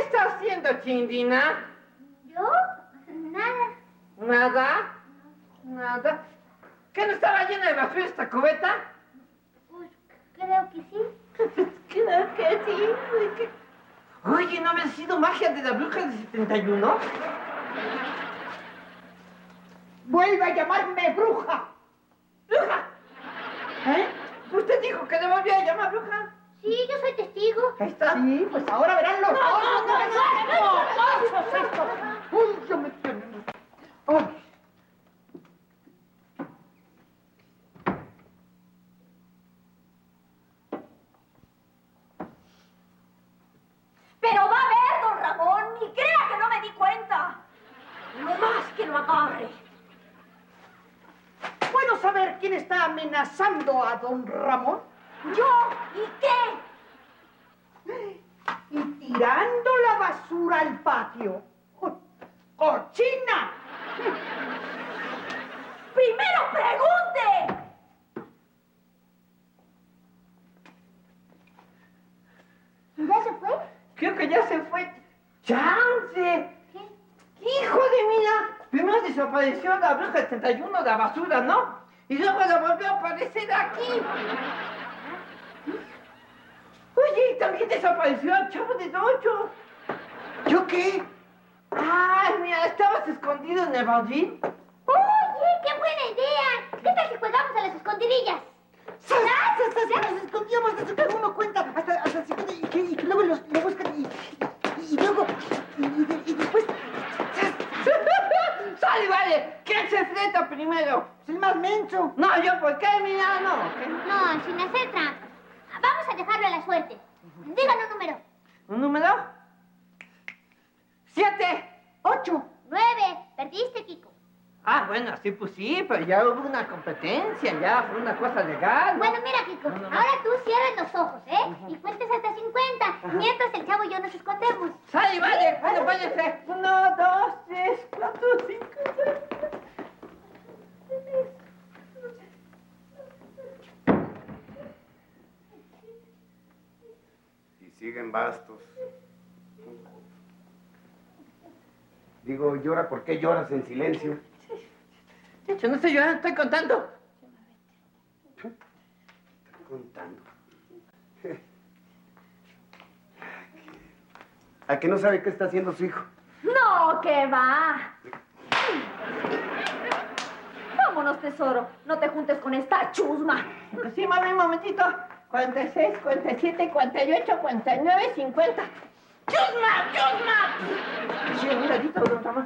estás haciendo, Chindina? ¿Yo? Nada. ¿Nada? ¿Nada? ¿Que no estaba llena de basura esta cubeta? Pues creo que sí. Creo que sí. Oye, ¿no había sido magia de la bruja de 71? ¡Vuelve a llamarme bruja! ¡Bruja! ¿Eh? ¿Usted dijo que le volvía a llamar bruja? Sí, yo soy testigo. Ahí está. Sí, pues ahora verán los dos. ¡Uy, yo me tengo! ¡Ay! Pero va a ver, don Ramón, ni crea que no me di cuenta. No más que lo agarre. ¿Puedo saber quién está amenazando a don Ramón? ¿Yo? ¿Y qué? Y tirando la basura al patio. ¡Cochina! ¡Primero pregunte! ¿Ya se fue? Creo que ya se fue. ¡Chance! ¿Qué? ¡Hijo de mía! Primero desapareció la bruja 71 de la basura, ¿no? Y luego la volvió a aparecer aquí. Oye, y también desapareció el chavo de 8. ¿Yo qué? Ay, mira, ¿estabas escondido en el baldín? Oye, qué buena idea. ¿Qué tal si jugamos a las escondidillas? Nos escondíamos desde que uno cuenta hasta se puede, y que luego lo buscan y luego y después ¡Sale, vale! ¿Quién se enfrenta primero? es el más menso. No, yo, ¿por qué? Mira, no. No, sin hacer trampa. Vamos a dejarlo a la suerte. Digan un número. ¿Un número? 7. 8. 9. Perdiste, Kiko. Ah, bueno, sí, pues sí, pero ya hubo una competencia, ya fue una cosa legal, ¿no? Bueno, mira, Kiko. No. Ahora tú cierras los ojos, ¿eh? Y cuentes hasta 50. Mientras el chavo y yo nos escondemos. ¡Sale, vale! Bueno, váyanse. 1, 2, 3, 4, 5, 6. Y siguen bastos. Digo, llora, ¿por qué lloras en silencio? De hecho, no estoy llorando, estoy contando. Estoy contando. ¿A que no sabe qué está haciendo su hijo? No, que va. Vámonos, tesoro. No te juntes con esta chusma. Pues sí, mami, un momentito. 46, 47, 48, 49, 50. ¡Chusma! ¡Chusma! Sí, un ratito, don Ramón.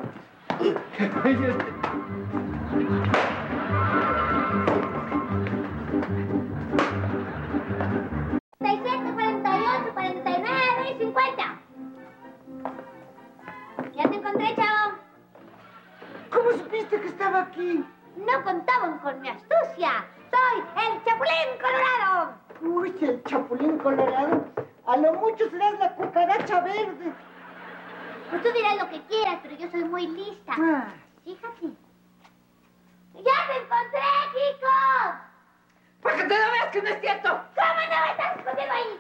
Ya te encontré, chavo. ¿Cómo supiste que estaba aquí? No contaban con mi astucia. Soy el Chapulín Colorado. Uy, el chapulín colorado. A lo mucho serás la cucaracha verde. Pues tú dirás lo que quieras, pero yo soy muy lista. Ah. Fíjate. ¡Ya te encontré, Kiko! ¡Para que te lo veas que no es cierto! ¿Cómo no me estás escondiendo ahí?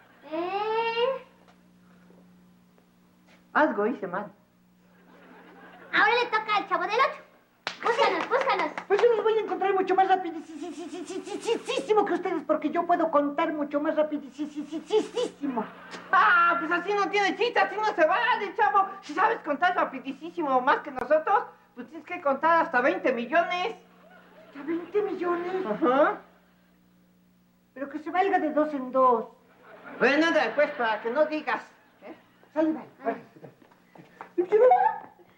Algo hice mal. Ahora le toca al chavo del 8. Búscanos, búscanos. Pues yo los voy a encontrar mucho más rapidísimo que ustedes, porque yo puedo contar mucho más rapidísimo. Ah, pues así no tiene chiste, así no se vale, chavo. Si sabes contar rapidísimo más que nosotros, pues tienes que contar hasta 20 millones. ¿A 20 millones? Ajá. Pero que se valga de 2 en 2. Bueno, después, para que no digas. Sale, vale.